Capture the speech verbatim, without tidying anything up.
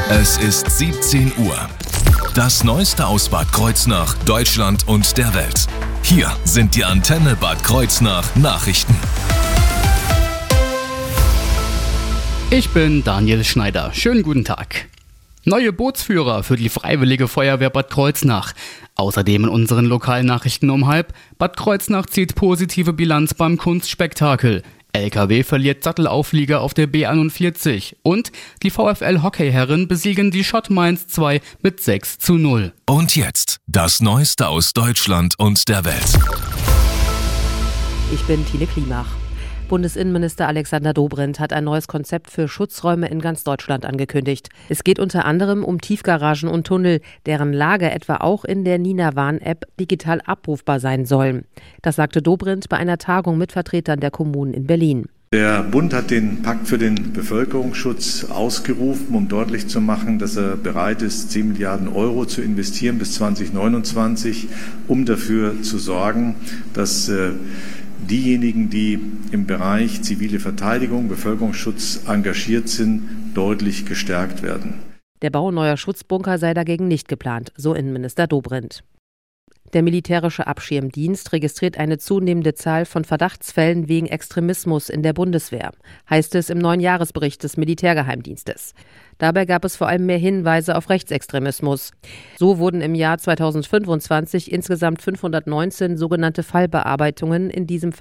Es ist siebzehn Uhr. Das Neueste aus Bad Kreuznach, Deutschland und der Welt. Hier sind die Antenne Bad Kreuznach Nachrichten. Ich bin Daniel Schneider. Schönen guten Tag. Neue Bootsführer für die Freiwillige Feuerwehr Bad Kreuznach. Außerdem in unseren Lokalnachrichten um halb. Bad Kreuznach zieht positive Bilanz beim Kunstspektakel. L K W verliert Sattelauflieger auf der B einundvierzig. Und die VfL-Hockeyherren besiegen die Schott Mainz zwei mit sechs zu null. Und jetzt das Neueste aus Deutschland und der Welt. Ich bin Tine Klimach. Bundesinnenminister Alexander Dobrindt hat ein neues Konzept für Schutzräume in ganz Deutschland angekündigt. Es geht unter anderem um Tiefgaragen und Tunnel, deren Lage etwa auch in der Nina-Warn-App digital abrufbar sein sollen. Das sagte Dobrindt bei einer Tagung mit Vertretern der Kommunen in Berlin. Der Bund hat den Pakt für den Bevölkerungsschutz ausgerufen, um deutlich zu machen, dass er bereit ist, zehn Milliarden Euro zu investieren bis zweitausendneunundzwanzig, um dafür zu sorgen, dass äh, diejenigen, die im Bereich zivile Verteidigung, Bevölkerungsschutz engagiert sind, deutlich gestärkt werden. Der Bau neuer Schutzbunker sei dagegen nicht geplant, so Innenminister Dobrindt. Der militärische Abschirmdienst registriert eine zunehmende Zahl von Verdachtsfällen wegen Extremismus in der Bundeswehr, heißt es im neuen Jahresbericht des Militärgeheimdienstes. Dabei gab es vor allem mehr Hinweise auf Rechtsextremismus. So wurden im Jahr zweitausendfünfundzwanzig insgesamt fünfhundertneunzehn sogenannte Fallbearbeitungen in diesem